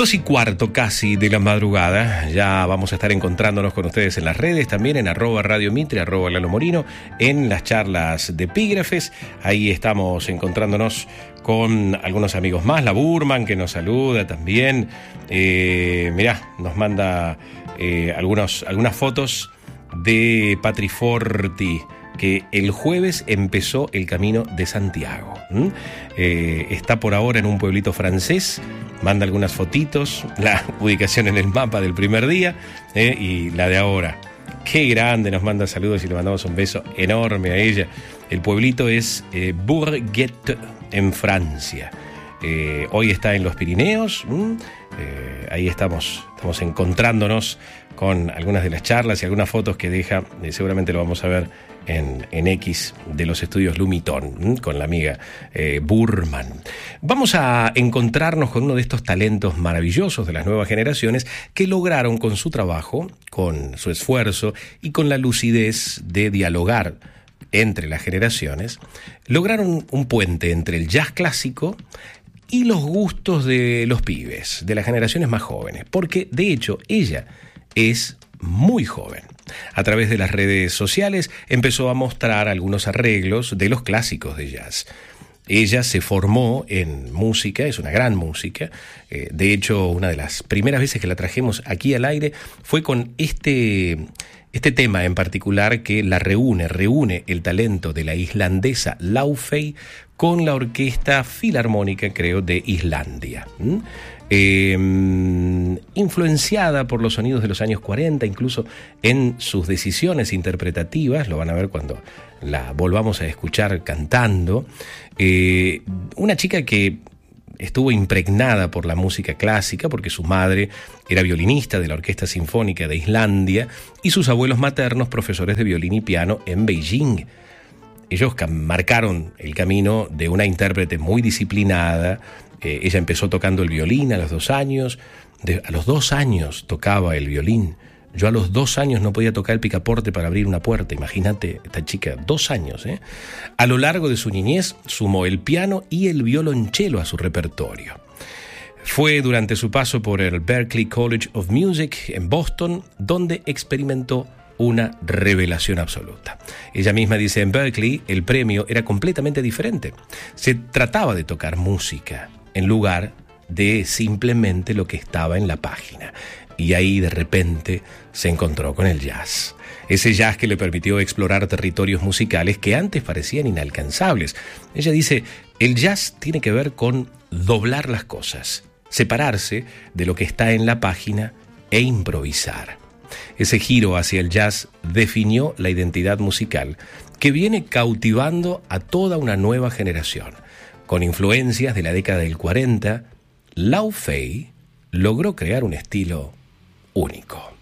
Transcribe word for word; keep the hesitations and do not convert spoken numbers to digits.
Dos y cuarto casi de la madrugada. Ya vamos a estar encontrándonos con ustedes en las redes, también en arroba Radio Mitre, arroba Lalo Morino, en las charlas de epígrafes. Ahí estamos encontrándonos con algunos amigos más. La Burman, que nos saluda también. Eh, mirá, nos manda eh, algunos, algunas fotos de Patri Forti, que el jueves empezó el Camino de Santiago. ¿Mm? Eh, está por ahora en un pueblito francés, manda algunas fotitos, la ubicación en el mapa del primer día eh, y la de ahora. Qué grande, nos manda saludos y le mandamos un beso enorme a ella. El pueblito es eh, Bourget, en Francia. Eh, hoy está en los Pirineos. ¿Mm? Eh, ahí estamos, estamos encontrándonos con algunas de las charlas y algunas fotos que deja. Eh, seguramente lo vamos a ver en, en X de los estudios Lumitón, con la amiga eh, Burman. Vamos a encontrarnos con uno de estos talentos maravillosos de las nuevas generaciones que lograron con su trabajo, con su esfuerzo y con la lucidez de dialogar entre las generaciones, lograron un puente entre el jazz clásico y los gustos de los pibes, de las generaciones más jóvenes, porque de hecho ella es muy joven. A través de las redes sociales empezó a mostrar algunos arreglos de los clásicos de jazz. Ella se formó en música, es una gran música. Eh, de hecho, una de las primeras veces que la trajimos aquí al aire fue con este, este tema en particular que la reúne, reúne el talento de la islandesa Laufey con la Orquesta Filarmónica, creo, de Islandia. ¿Mm? Eh, influenciada por los sonidos de los años cuarenta, incluso en sus decisiones interpretativas, lo van a ver cuando la volvamos a escuchar cantando. Eh, una chica que estuvo impregnada por la música clásica porque su madre era violinista de la Orquesta Sinfónica de Islandia y sus abuelos maternos profesores de violín y piano en Beijing. Ellos marcaron el camino de una intérprete muy disciplinada. Eh, ella empezó tocando el violín a los dos años. De, a los dos años tocaba el violín. Yo a los dos años no podía tocar el picaporte para abrir una puerta. Imagínate, esta chica, dos años. ¿eh? A lo largo de su niñez sumó el piano y el violonchelo a su repertorio. Fue durante su paso por el Berklee College of Music en Boston donde experimentó una revelación absoluta. Ella misma dice, en Berklee el premio era completamente diferente. Se trataba de tocar música en lugar de simplemente lo que estaba en la página. Y ahí de repente se encontró con el jazz. Ese jazz que le permitió explorar territorios musicales que antes parecían inalcanzables. Ella dice, el jazz tiene que ver con doblar las cosas, separarse de lo que está en la página e improvisar. Ese giro hacia el jazz definió la identidad musical que viene cautivando a toda una nueva generación. Con influencias de la década del cuarenta, Laufey logró crear un estilo único.